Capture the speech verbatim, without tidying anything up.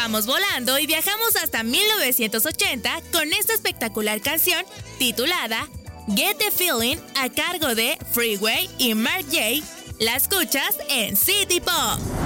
vamos volando y viajamos hasta mil novecientos ochenta con esta espectacular canción titulada Get the Feeling a cargo de Freeway y Mark J. La escuchas en City Pop.